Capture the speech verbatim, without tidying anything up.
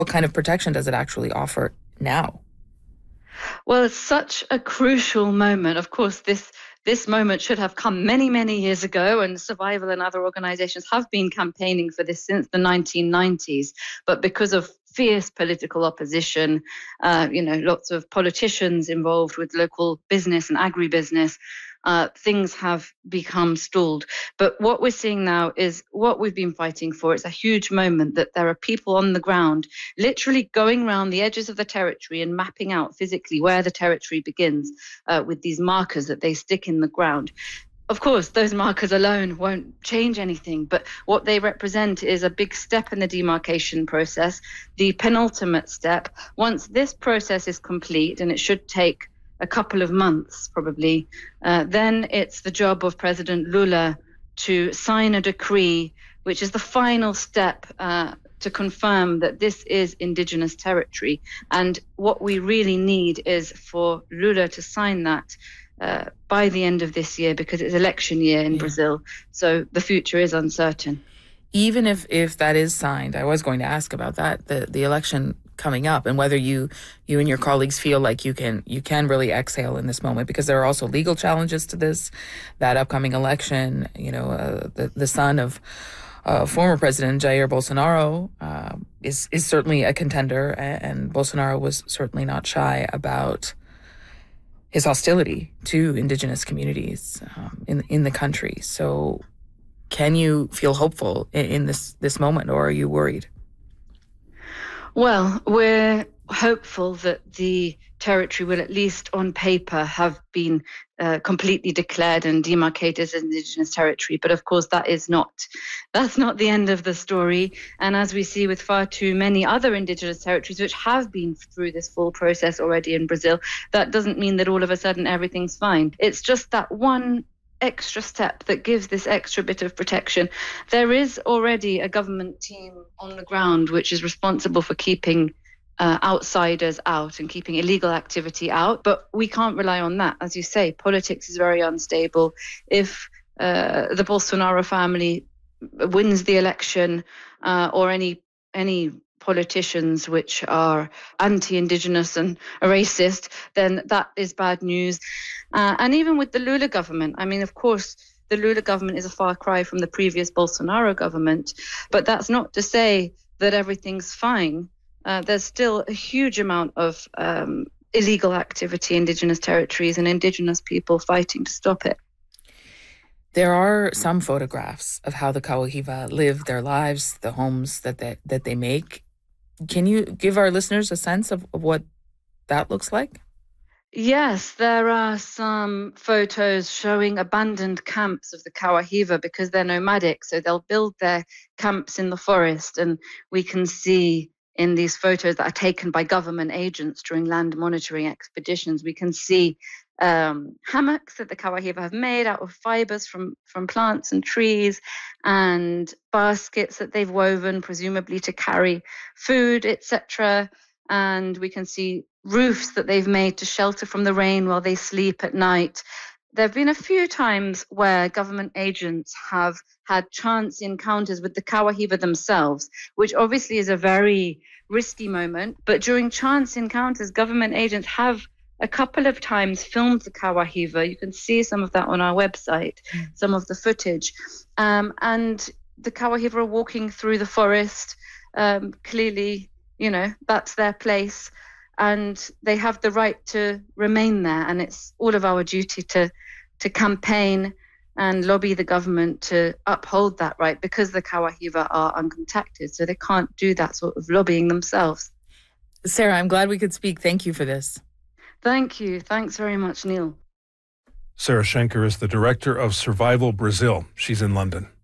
What kind of protection does it actually offer now? Well, it's such a crucial moment. Of course, this this moment should have come many, many years ago, and Survival and other organizations have been campaigning for this since the nineteen nineties. But because of fierce political opposition, uh, you know, lots of politicians involved with local business and agribusiness, uh, things have become stalled. But what we're seeing now is what we've been fighting for. It's a huge moment that there are people on the ground literally going around the edges of the territory and mapping out physically where the territory begins uh, with these markers that they stick in the ground. Of course, those markers alone won't change anything, but what they represent is a big step in the demarcation process, the penultimate step. Once this process is complete, and it should take a couple of months probably, uh, then it's the job of President Lula to sign a decree, which is the final step uh, to confirm that this is indigenous territory. And what we really need is for Lula to sign that uh, by the end of this year, because it's election year in yeah. Brazil. So the future is uncertain. Even if, if that is signed, I was going to ask about that, the, the election coming up, and whether you you and your colleagues feel like you can you can really exhale in this moment, because there are also legal challenges to this, that upcoming election. You know, uh, the the son of uh, former President Jair Bolsonaro uh, is is certainly a contender, and, and Bolsonaro was certainly not shy about his hostility to indigenous communities um, in in the country. So, can you feel hopeful in, in this this moment, or are you worried? Well, we're hopeful that the territory will, at least on paper, have been uh, completely declared and demarcated as indigenous territory. But of course, that is not that's not the end of the story. And as we see with far too many other indigenous territories, which have been through this full process already in Brazil, that doesn't mean that all of a sudden everything's fine. It's just that one extra step that gives this extra bit of protection. There is already a government team on the ground which is responsible for keeping uh, outsiders out and keeping illegal activity out, but we can't rely on that. As you say, politics is very unstable. If uh, the Bolsonaro family wins the election, uh, or any any politicians which are anti-indigenous and racist, then that is bad news. Uh, and even with the Lula government, I mean, of course, the Lula government is a far cry from the previous Bolsonaro government, but that's not to say that everything's fine. Uh, there's still a huge amount of um, illegal activity in indigenous territories and indigenous people fighting to stop it. There are some photographs of how the Kawauhiva live their lives, the homes that they, that they make. Can you give our listeners a sense of, of what that looks like? Yes, there are some photos showing abandoned camps of the Kawauhiva because they're nomadic. So they'll build their camps in the forest, and we can see in these photos that are taken by government agents during land monitoring expeditions, we can see um, hammocks that the Kawauhiva have made out of fibers from, from plants and trees, and baskets that they've woven, presumably to carry food, et cetera. And we can see roofs that they've made to shelter from the rain while they sleep at night. There have been a few times where government agents have had chance encounters with the Kawauhiva themselves, which obviously is a very risky moment. But during chance encounters, government agents have a couple of times filmed the Kawauhiva. You can see some of that on our website, mm. some of the footage. Um, and the Kawauhiva are walking through the forest. Um, clearly, you know, that's their place. And they have the right to remain there. And it's all of our duty to to campaign and lobby the government to uphold that right, because the Kawauhiva are uncontacted. So they can't do that sort of lobbying themselves. Sarah, I'm glad we could speak. Thank you for this. Thank you. Thanks very much, Neil. Sarah Schenker is the director of Survival Brazil. She's in London.